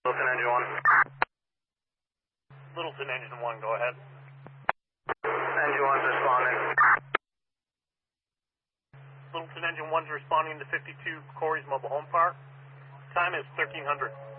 Littleton Engine 1. Littleton Engine 1, go ahead. Engine 1's responding. Littleton Engine 1's responding to 52 Corey's Mobile Home Park. Time is 1300.